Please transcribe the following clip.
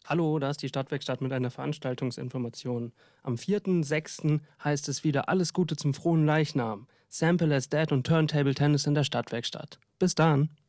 Hallo, da ist die Stadtwerkstatt mit einer Veranstaltungsinformation. Am 4.6. heißt es wieder alles Gute zum frohen Leichnam. Sample as Dead und Turntable Tennis in der Stadtwerkstatt. Bis dann.